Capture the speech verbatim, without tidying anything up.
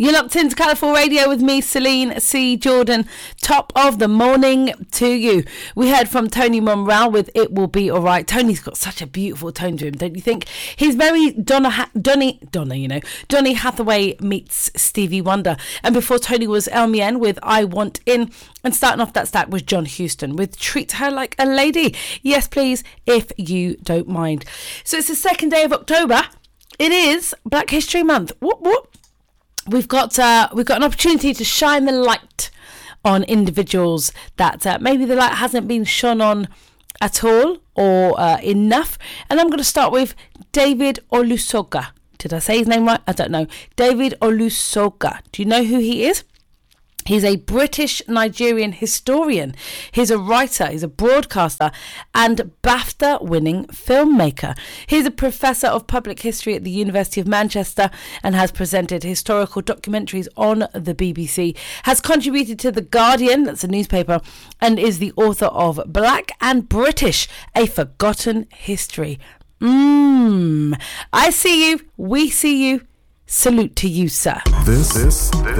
You're locked into Colourful Radio with me, Celine C. Jordan. Top of the morning to you. We heard from Tony Monreal with It Will Be Alright. Tony's got such a beautiful tone to him, don't you think? He's very Donna, ha- Donny, Donna, you know, Donny Hathaway meets Stevie Wonder. And before Tony was Elmien with I Want In. And starting off that stack was John Huston with Treat Her Like a Lady. Yes, please, if you don't mind. So it's the second day of October. It is Black History Month. Whoop, whoop. We've got uh, we've got an opportunity to shine the light on individuals that uh, maybe the light hasn't been shone on at all or uh, enough. And I'm going to start with David Olusoga. Did I say his name right? I don't know. David Olusoga. Do you know who he is? He's a British Nigerian historian. He's a writer, he's a broadcaster and BAFTA winning filmmaker. He's a professor of public history at the University of Manchester and has presented historical documentaries on the B B C, has contributed to The Guardian, that's a newspaper, and is the author of Black and British, A Forgotten History. Mmm, I see you, we see you. Salute to you, sir. This, this, this